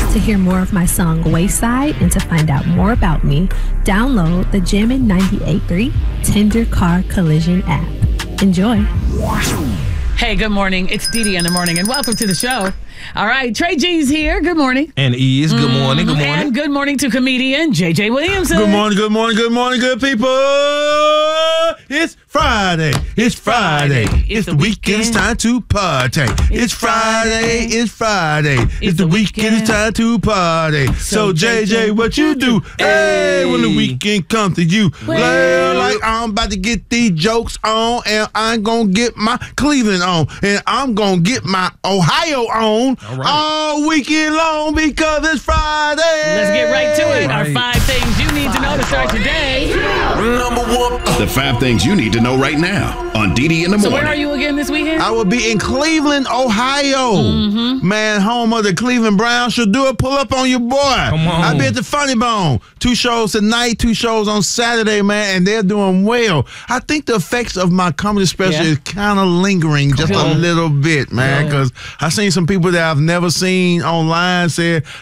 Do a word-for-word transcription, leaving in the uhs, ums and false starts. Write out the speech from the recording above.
To hear more of my song Wayside and to find out more about me, download the Jammin' ninety-eight point three Tender Car Collision app. Enjoy. Hey, good morning. It's Dee Dee in the morning, and welcome to the show. All right, Trey G's here. Good morning. And E's. Good morning. Good morning. And good morning to comedian J J Williamson. Good morning. Good morning. Good morning, good people. It's Friday. It's Friday. It's the weekend. It's time to party. It's Friday. It's Friday. It's the weekend. It's time to party. So J J, what you do? Hey, when the weekend comes to you, well, like I'm about to get these jokes on, and I'm gonna get my Cleveland on, and I'm gonna get my Ohio on. All, right. all weekend long because it's Friday. Let's get right to it. Right. Our five things you need to know to start your day. Number one. The five things you need to know right now on Dee Dee in the So morning. where are you again this weekend? I will be in Cleveland, Ohio. Mm-hmm. Man, home of the Cleveland Browns. Should do a pull up on your boy. Come on. I'll be at the Funny Bone. Two shows tonight, two shows on Saturday, man, and they're doing well. I think the effects of my comedy special Yeah. is kind of lingering just Come a on. little bit, man, because I've seen some people that I've never seen online say,